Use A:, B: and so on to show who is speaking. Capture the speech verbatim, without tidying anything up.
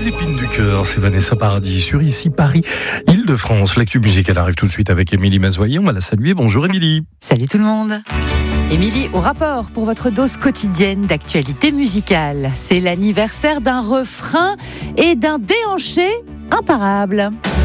A: Les épines du cœur, c'est Vanessa Paradis sur Ici Paris, Île-de-France. L'actu musicale arrive tout de suite avec Émilie Mazoyer. On va la saluer. Bonjour Émilie.
B: Salut tout le monde. Émilie, au rapport pour votre dose quotidienne d'actualité musicale. C'est l'anniversaire d'un refrain et d'un déhanché imparable.